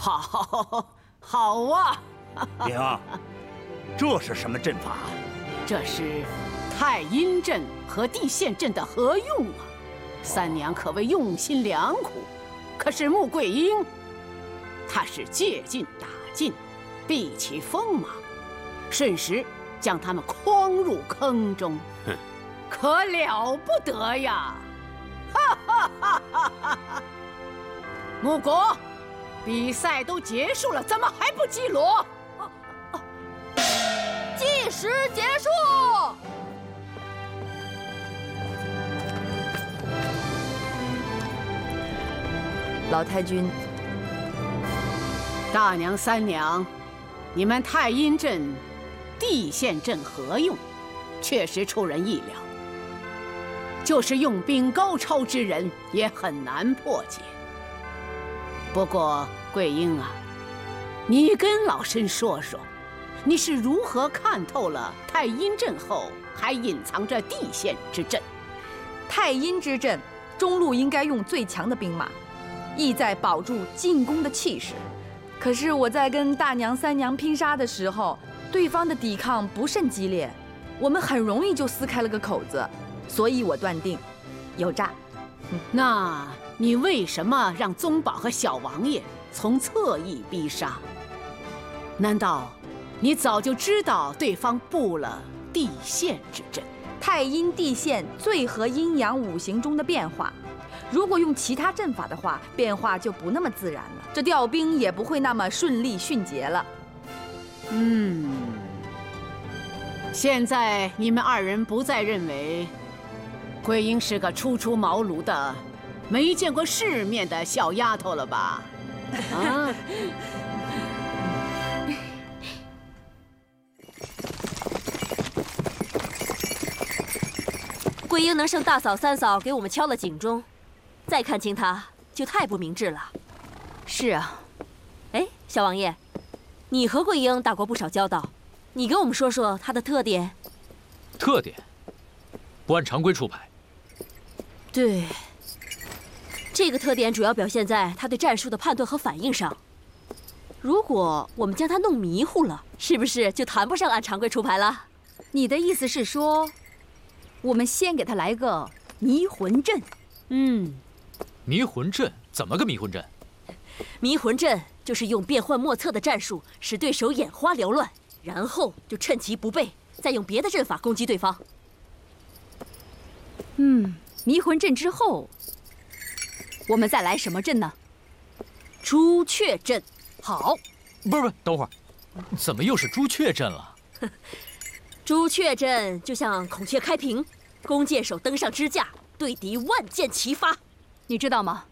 好，好啊！ 娘，这是什么阵法？ 这是太阴阵和地陷阵的合用啊！三娘可谓用心良苦。可是穆桂英，她是借劲打劲，避其锋芒，瞬时将他们诓入坑中，可了不得呀！哈哈哈哈哈哈！穆国，比赛都结束了，怎么还不击锣？ 计时结束。 老太君， 大娘、三娘，你们太阴阵、地陷阵合用，确实出人意料。就是用兵高超之人，也很难破解。不过，桂英啊，你跟老身说说，你是如何看透了太阴阵后还隐藏着地陷之阵？ 太阴之阵，中路应该用最强的兵马，意在保住进攻的气势。可是我在跟大娘、三娘拼杀的时候，对方的抵抗不甚激烈，我们很容易就撕开了个口子，所以我断定有诈。 那你为什么让宗保和小王爷从侧翼逼杀？难道你早就知道对方布了地陷之阵？ 太阴地陷最合阴阳五行中的变化，如果用其他阵法的话，变化就不那么自然了，这调兵也不会那么顺利迅捷了。 现在你们二人不再认为桂英是个初出茅庐的、没见过世面的小丫头了吧？啊！ 桂英能胜大嫂、三嫂给我们敲了警钟，再看清她就太不明智了。 是啊， 哎，小王爷，你和桂英打过不少交道，你给我们说说她的特点。 特点？不按常规出牌。 对，这个特点主要表现在她对战术的判断和反应上。如果我们将她弄迷糊了，是不是就谈不上按常规出牌了？ 你的意思是说，我们先给他来个迷魂阵？ 迷魂阵怎么个迷魂阵？ 迷魂阵就是用变幻莫测的战术使对手眼花缭乱，然后就趁其不备，再用别的阵法攻击对方。 迷魂阵之后，我们再来什么阵呢？ 朱雀阵。 好。 不是，等会儿，怎么又是朱雀阵了？ 朱雀阵就像孔雀开屏，弓箭手登上支架，对敌万箭齐发。 你知道吗？